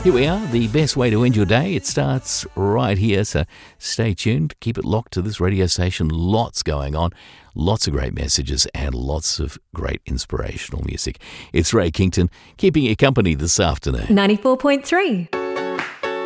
Here we are, the best way to end your day. It starts right here, so stay tuned. Keep it locked to this radio station. Lots going on, lots of great messages and lots of great inspirational music. It's Ray Kington keeping you company this afternoon. 94.3.